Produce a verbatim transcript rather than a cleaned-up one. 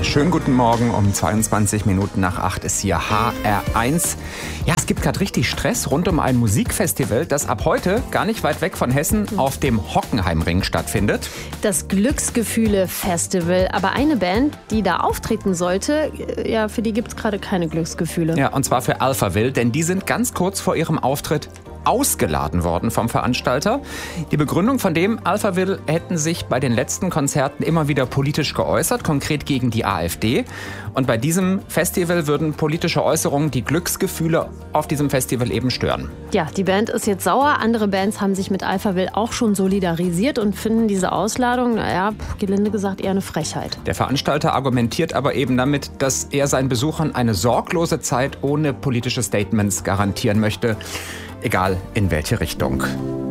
Schönen guten Morgen, um zweiundzwanzig Minuten nach acht ist hier H R eins. Ja, es gibt gerade richtig Stress rund um ein Musikfestival, das ab heute gar nicht weit weg von Hessen auf dem Hockenheimring stattfindet. Das Glücksgefühle-Festival. Aber eine Band, die da auftreten sollte, ja, für die gibt es gerade keine Glücksgefühle. Ja, und zwar für Alphaville, denn die sind ganz kurz vor ihrem Auftritt ausgeladen worden vom Veranstalter. Die Begründung von dem, Alphaville hätten sich bei den letzten Konzerten immer wieder politisch geäußert, konkret gegen die AfD. Und bei diesem Festival würden politische Äußerungen die Glücksgefühle auf diesem Festival eben stören. Ja, die Band ist jetzt sauer. Andere Bands haben sich mit Alphaville auch schon solidarisiert und finden diese Ausladung, naja, gelinde gesagt, eher eine Frechheit. Der Veranstalter argumentiert aber eben damit, dass er seinen Besuchern eine sorglose Zeit ohne politische Statements garantieren möchte. Egal in welche Richtung.